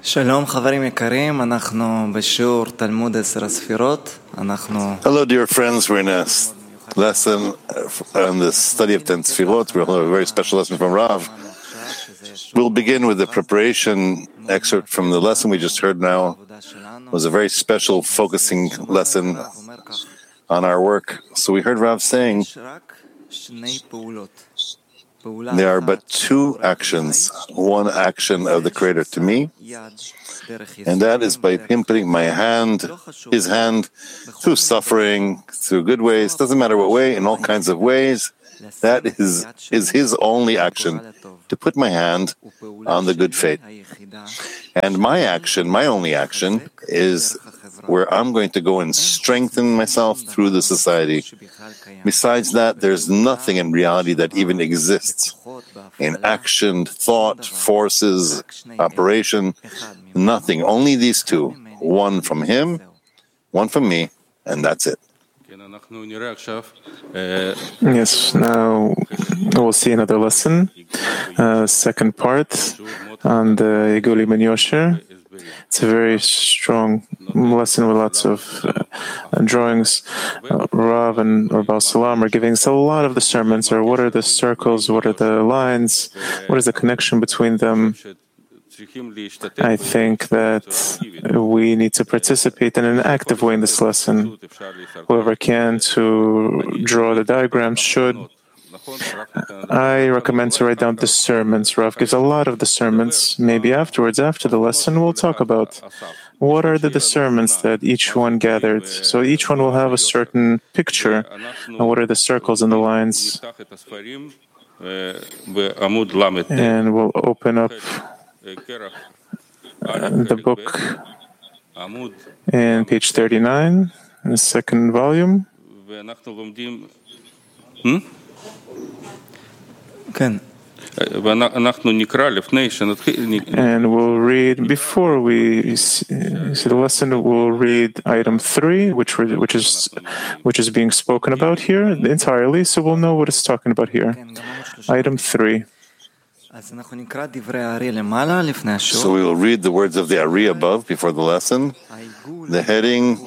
שלום חברים יקרים, אנחנו בשיעור תלמוד 10 הספירות. Hello, dear friends. We're in a lesson on the study of 10 Sfirot. We'll have a very special lesson from Rav. We'll begin with the preparation excerpt from the lesson we just heard now. It was a very special focusing lesson on our work. So we heard Rav saying there are but two actions, one action of the Creator to me, and that is by him putting his hand, through suffering, through good ways, doesn't matter what way, in all kinds of ways. That is his only action, to put my hand on the good fate. And my action, my only action, is where I'm going to go and strengthen myself through the society. Besides that, there's nothing in reality that even exists. In action, thought, forces, operation, nothing. Only these two. One from him, one from me, and that's it. Yes, now we'll see another lesson, second part on the Igulim and Yosher. It's a very strong lesson with lots of drawings. Rav and Rabbi Salam are giving us a lot of discernments, or what are the circles, what are the lines, what is the connection between them. I think that we need to participate in an active way in this lesson. Whoever can to draw the diagrams should. I recommend to write down discernments. Rav gives a lot of discernments. Maybe afterwards, after the lesson, we'll talk about what are the discernments that each one gathered. So each one will have a certain picture, and what are the circles and the lines. And we'll open up the book in page 39, in the second volume. And we'll read, before we see the lesson, we'll read item 3, which is being spoken about here entirely, so we'll know what it's talking about here. Item 3. So we will read the words of the Ari above before the lesson. The heading,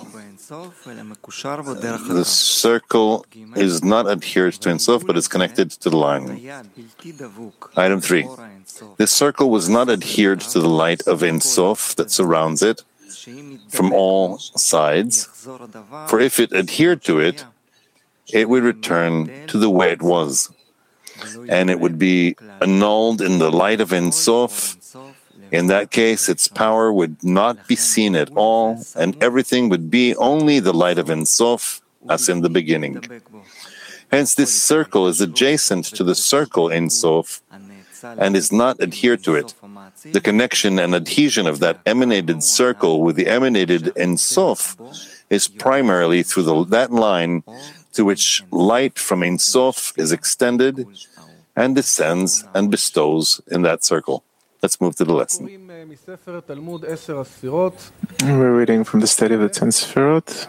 the circle is not adhered to Ein Sof, but is connected to the line. Item 3. This circle was not adhered to the light of Ein Sof that surrounds it from all sides, for if it adhered to it, it would return to the way it was, and it would be annulled in the light of Ein Sof. In that case, its power would not be seen at all, and everything would be only the light of Ein Sof, as in the beginning. Hence, this circle is adjacent to the circle Ein Sof and is not adhered to it. The connection and adhesion of that emanated circle with the emanated Ein Sof is primarily through that line to which light from Ein Sof is extended and descends and bestows in that circle. Let's move to the lesson. We're reading from the study of the 10 Sfirot,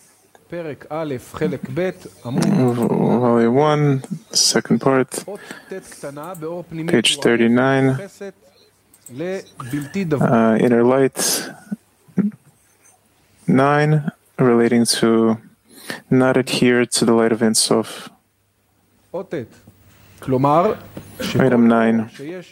Volume 1, second part, page 39, Inner Light 9, relating to not adhere to the light of Ein Sof. Item 9.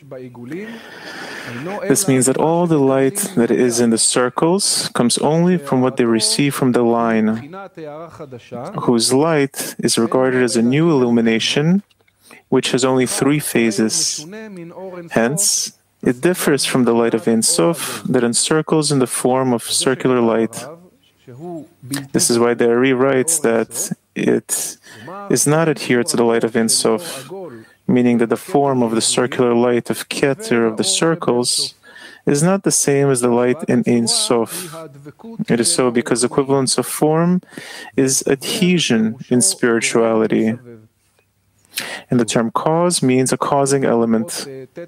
This means that all the light that is in the circles comes only from what they receive from the line, whose light is regarded as a new illumination, which has only 3 phases. Hence, it differs from the light of Ein Sof that encircles in the form of circular light. This is why the Ari writes that it is not adhered to the light of Ein Sof, meaning that the form of the circular light of Keter of the circles is not the same as the light in Ein Sof. It is so because equivalence of form is adhesion in spirituality. And the term cause means a causing element.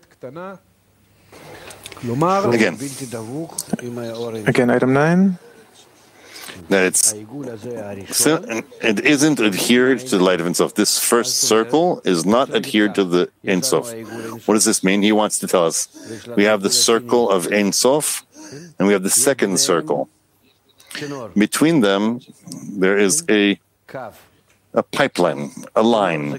Again, item 9. That it isn't adhered to the light of Ein Sof. This first circle is not adhered to the Ein Sof. What does this mean? He wants to tell us we have the circle of Ein Sof, and we have the second circle. Between them, there is a pipeline, a line.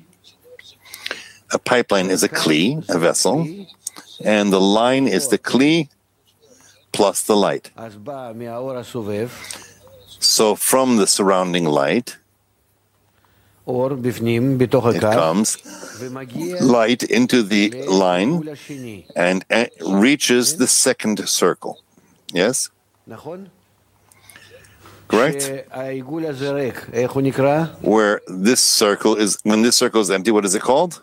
A pipeline is a kli, a vessel, and the line is the kli plus the light. So from the surrounding light, it comes light into the line and reaches the second circle. Yes? Correct? Where this circle is, when this circle is empty, what is it called?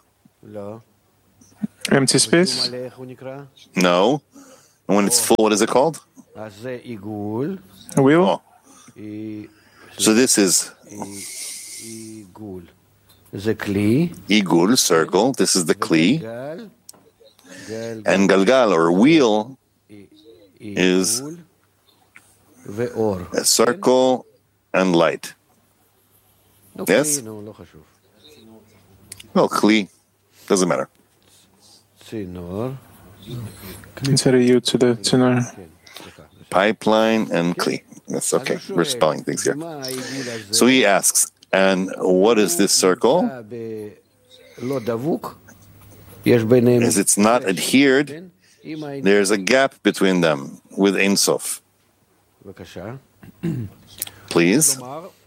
Empty space? No. And when it's full, what is it called? A wheel? Oh. So this is Igul, circle. This is the Kli. And Galgal, or wheel, is a circle and light. Yes? Well, Kli, doesn't matter. Consider you to the tuner. Pipeline and Kli. That's okay. We're spelling things here. So he asks, and what is this circle? As it's not adhered, there's a gap between them with Ein Sof. Please.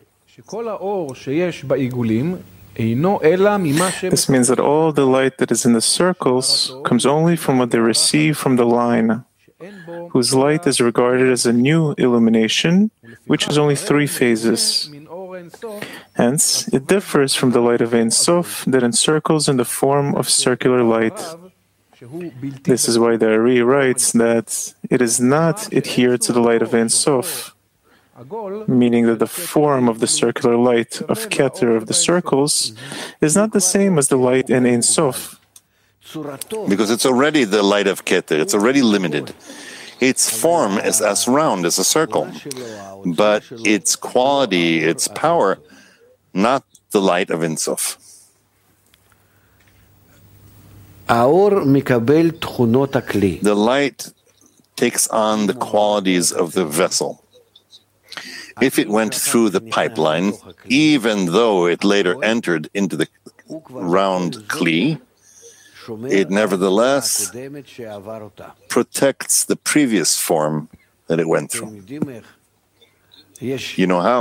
This means that all the light that is in the circles comes only from what they receive from the line, whose light is regarded as a new illumination, which has only 3 phases. Hence, it differs from the light of Ein Sof that encircles in the form of circular light. This is why the Ari writes that it is not adhered to the light of Ein Sof, meaning that the form of the circular light of Keter of the circles is not the same as the light in Ein Sof. Because it's already the light of Keter, it's already limited. Its form is as round as a circle, but its quality, its power, not the light of Ein Sof. The light takes on the qualities of the vessel. If it went through the pipeline, even though it later entered into the round Kli, it nevertheless protects the previous form that it went through. You know how?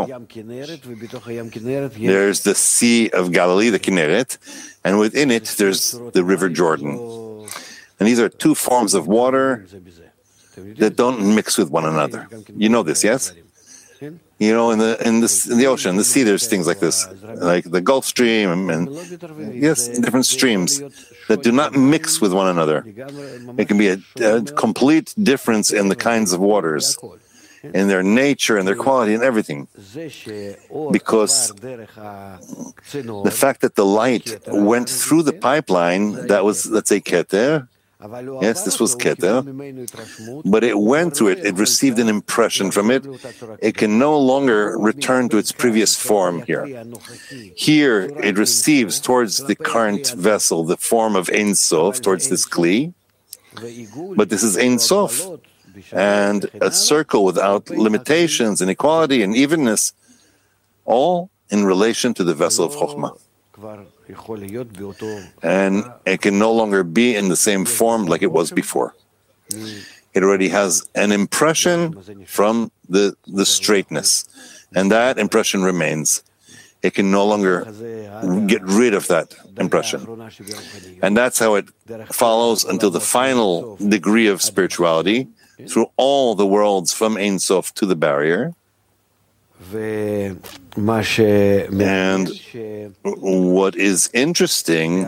There's the Sea of Galilee, the Kinneret, and within it there's the River Jordan. And these are 2 forms of water that don't mix with one another. You know this, yes? You know, in the ocean, the sea, there's things like this, like the Gulf Stream, and yes, different streams that do not mix with one another. It can be a complete difference in the kinds of waters, in their nature and their quality and everything. Because the fact that the light went through the pipeline, that was, let's say, Keter. Yes, this was Keter, but it went through it, it received an impression from it. It can no longer return to its previous form here. Here, it receives towards the current vessel the form of Ein Sof, towards this Kli, but this is Ein Sof, and a circle without limitations and equality and evenness, all in relation to the vessel of Chokhmah. And it can no longer be in the same form like it was before. It already has an impression from the straightness, and that impression remains. It can no longer get rid of that impression. And that's how it follows until the final degree of spirituality, through all the worlds from Ein Sof to the barrier. And what is interesting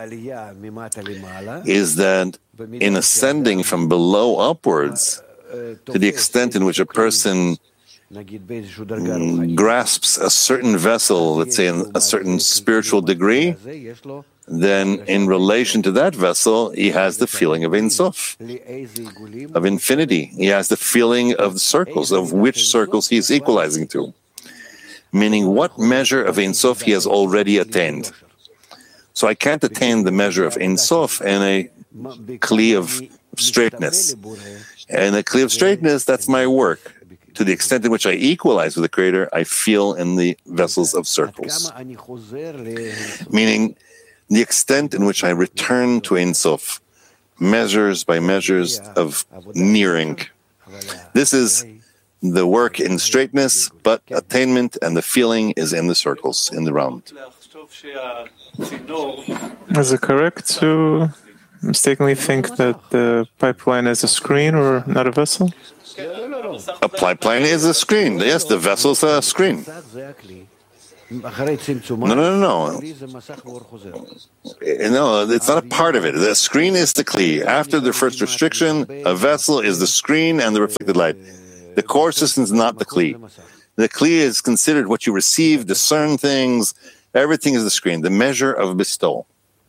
is that in ascending from below upwards, to the extent in which a person grasps a certain vessel, let's say in a certain spiritual degree, then in relation to that vessel, he has the feeling of Ein Sof, of infinity. He has the feeling of the circles, of which circles he is equalizing to. Meaning what measure of Ein Sof he has already attained. So I can't attain the measure of Ein Sof in a Kli of straightness. And the Kli of straightness, that's my work. To the extent in which I equalize with the Creator, I feel in the vessels of circles. Meaning, the extent in which I return to Ein Sof, measures by measures of nearing. This is the work in straightness, but attainment and the feeling is in the circles, in the round. Is it correct to mistakenly think that the pipeline is a screen or not a vessel? A pipeline is a screen. Yes, the vessel is a screen. No, it's not a part of it. The screen is the Kli. After the first restriction, a vessel is the screen and the reflected light. The core system is not the Kli. The Kli is considered what you receive, discern things. Everything is the screen, the measure of bestowal.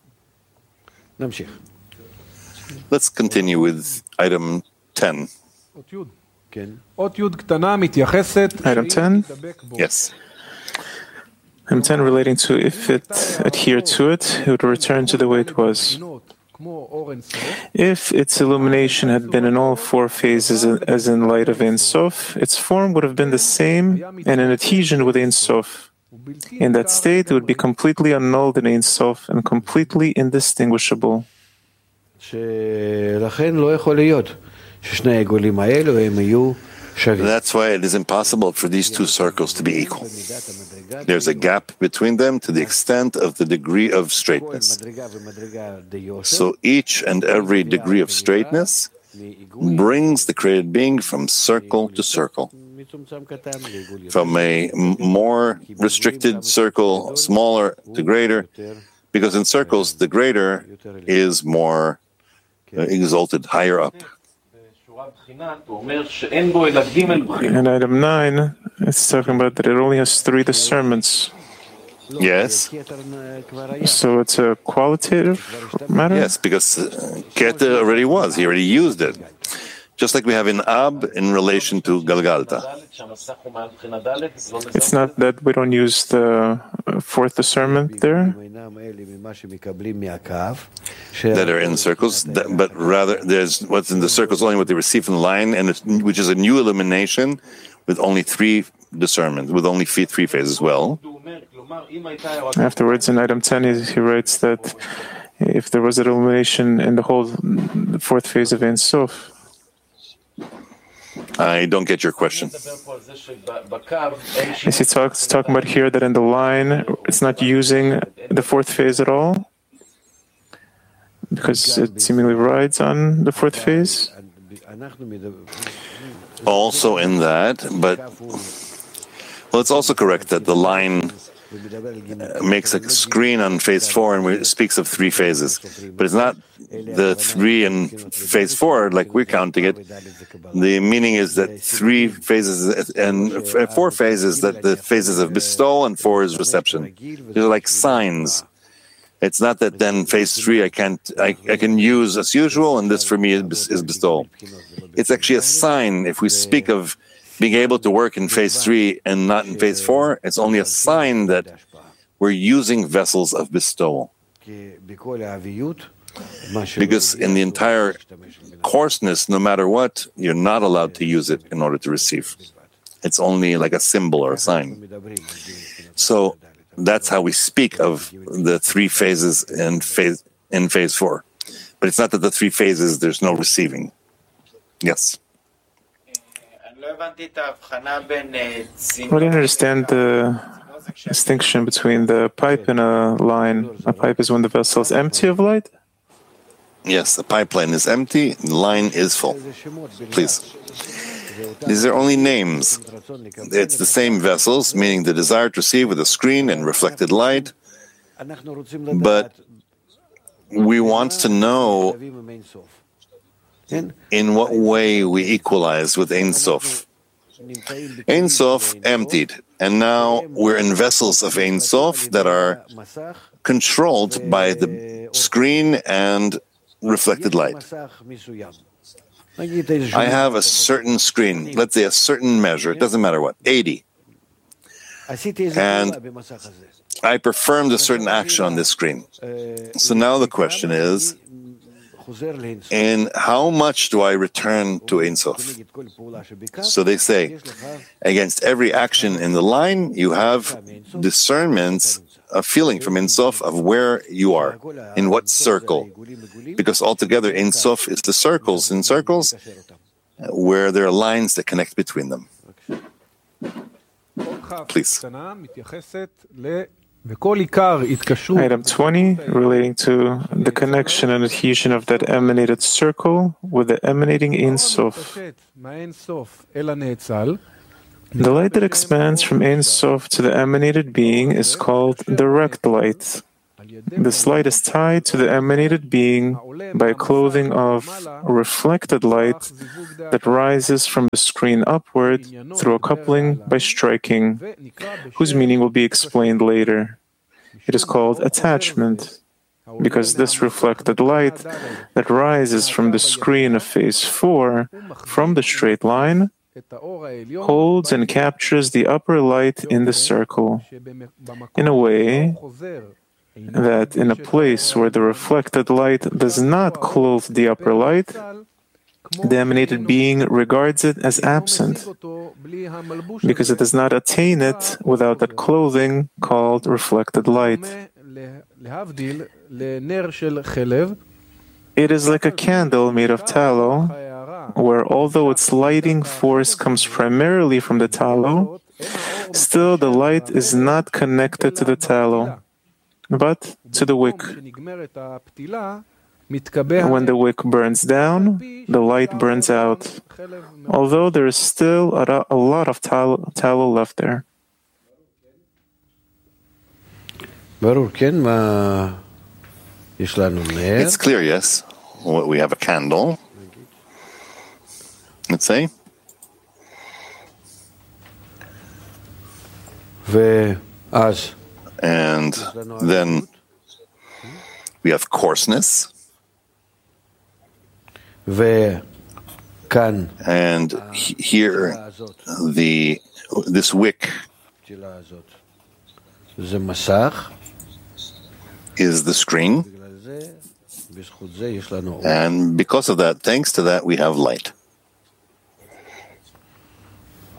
Let's continue with item 10. Item 10? Yes. Item 10 relating to if it adhered to it, it would return to the way it was. If its illumination had been in all four phases as in light of Ein Sof, its form would have been the same and in adhesion with Ein Sof. In that state, it would be completely annulled in Ein Sof and completely indistinguishable. That's why it is impossible for these two circles to be equal. There's a gap between them to the extent of the degree of straightness. So each and every degree of straightness brings the created being from circle to circle. From a more restricted circle, smaller to greater, because in circles, the greater is more exalted, higher up. In item 9, it's talking about that it only has 3 discernments. Yes. So it's a qualitative matter? Yes, because Keter already was. He already used it. Just like we have in Ab in relation to Galgalta. It's not that we don't use the 4th discernment there? That are in circles, but rather there's what's in the circles only what they receive from the line, and which is a new illumination with only 3 discernment, with only 3 phases as well. Afterwards, in item 10, he writes that if there was an illumination in the whole 4th phase of Ein Sof. I don't get your question. Is he talking about here that in the line it's not using the 4th phase at all? Because it seemingly rides on the 4th phase? Also in that, but well, it's also correct that the line makes a screen on phase 4 and speaks of 3 phases. But it's not the 3 in phase 4 like we're counting it. The meaning is that 3 phases and 4 phases, that the phases of bestowal and 4 is reception. They're like signs. It's not that then phase 3 I can use as usual and this for me is bestowal. It's actually a sign. If we speak of being able to work in phase 3 and not in phase 4, it's only a sign that we're using vessels of bestowal. Because in the entire coarseness, no matter what, you're not allowed to use it in order to receive. It's only like a symbol or a sign. So that's how we speak of the 3 phases in phase 4. But it's not that the 3 phases, there's no receiving. Yes. I didn't understand the distinction between the pipe and a line. A pipe is when the vessel is empty of light? Yes, the pipeline is empty, the line is full. Please. These are only names. It's the same vessels, meaning the desire to receive with a screen and reflected light. But we want to know in what way we equalize with Ein Sof. Ein Sof emptied, and now we're in vessels of Ein Sof that are controlled by the screen and reflected light. I have a certain screen, let's say a certain measure, it doesn't matter what, 80. And I performed a certain action on this screen. So now the question is, And how much do I return to Ein Sof? So they say, against every action in the line, you have discernments, a feeling from Ein Sof of where you are, in what circle. Because altogether, Ein Sof is the circles in circles, where there are lines that connect between them. Please. Item 20, relating to the connection and adhesion of that emanated circle with the emanating Ein Sof. The light that expands from Ein Sof to the emanated being is called direct light. This light is tied to the emanated being by a clothing of reflected light that rises from the screen upward through a coupling by striking, whose meaning will be explained later. It is called attachment, because this reflected light that rises from the screen of phase 4 from the straight line holds and captures the upper light in the circle in a way that in a place where the reflected light does not clothe the upper light, the emanated being regards it as absent, because it does not attain it without that clothing called reflected light. It is like a candle made of tallow, where although its lighting force comes primarily from the tallow, still the light is not connected to the tallow, but to the wick. When the wick burns down, the light burns out, although there is still a lot of tallow left there. It's clear, yes. We have a candle, let's say. And then we have coarseness. And here, this wick is the screen. And because of that, thanks to that, we have light.